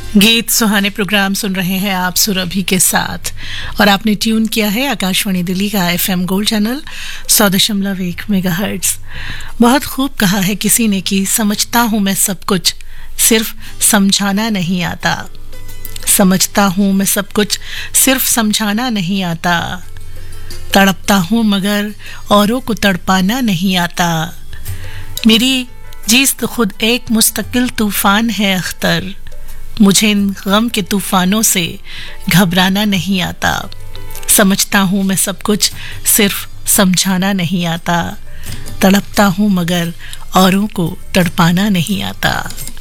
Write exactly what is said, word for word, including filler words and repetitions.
गीत सुहाने प्रोग्राम सुन रहे हैं आप सुरभि के साथ और आपने ट्यून किया है आकाशवाणी दिल्ली का एफएम गोल्ड चैनल सौ दशमलव एक मेगाहर्ट्ज। बहुत खूब कहा है किसी ने कि समझता हूँ मैं सब कुछ, सिर्फ समझाना नहीं आता। समझता हूँ मैं सब कुछ, सिर्फ समझाना नहीं आता। तड़पता हूँ मगर औरों को तड़पाना नहीं आता। मेरी जीस तो खुद एक मुस्तकिल तूफान है अख्तर। मुझे इन गम के तूफानों से घबराना नहीं आता। समझता हूँ मैं सब कुछ, सिर्फ समझाना नहीं आता। तड़पता हूँ मगर औरों को तड़पाना नहीं आता।